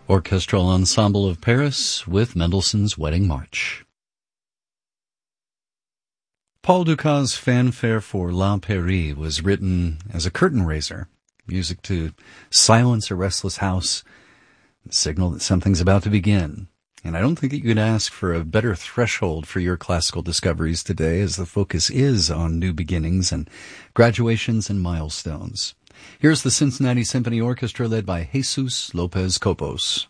Orchestral Ensemble of Paris with Mendelssohn's Wedding March. Paul Dukas' fanfare for La Pairie was written as a curtain raiser, music to silence a restless house, and signal that something's about to begin. And I don't think that you could ask for a better threshold for your classical discoveries today, as the focus is on new beginnings and graduations and milestones. Here's the Cincinnati Symphony Orchestra led by Jesus Lopez Cobos.